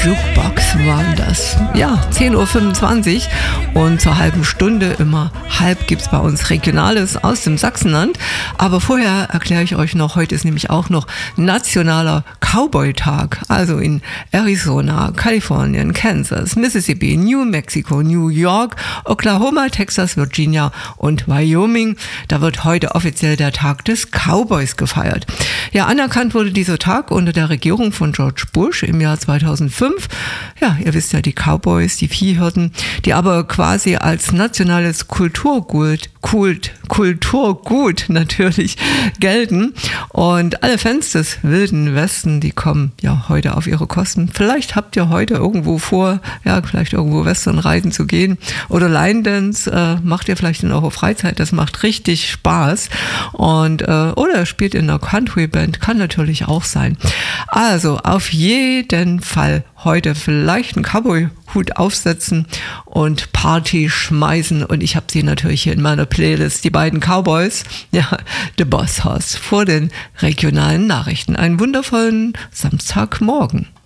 Jukebox waren das. Ja, 10.25 Uhr und zur halben Stunde, immer halb, gibt es bei uns Regionales aus dem Sachsenland. Aber vorher erkläre ich euch noch, heute ist nämlich auch noch nationaler Cowboy-Tag. Also in Arizona, Kalifornien, Kansas, Mississippi, New Mexico, New York, Oklahoma, Texas, Virginia und Wyoming. Da wird heute offiziell der Tag des Cowboys gefeiert. Ja, anerkannt wurde dieser Tag unter der Regierung von George Bush im Jahr 2005. Ja, ihr wisst ja, die Cowboys, die Viehhirten, die aber quasi als nationales Kulturgut natürlich gelten. Und alle Fans des Wilden Westen, die kommen ja heute auf ihre Kosten. Vielleicht habt ihr heute irgendwo vor, ja, vielleicht irgendwo Western reisen zu gehen. Oder Line Dance macht ihr vielleicht in eurer Freizeit. Das macht richtig Spaß. Und oder spielt in einer Country-Band, kann natürlich auch sein. Also auf jeden Fall heute vielleicht einen Cowboy-Hut aufsetzen und Party schmeißen. Und ich habe sie natürlich hier in meiner Playlist, die beiden Cowboys, ja, The Boss Hoss vor den regionalen Nachrichten. Einen wundervollen Samstagmorgen.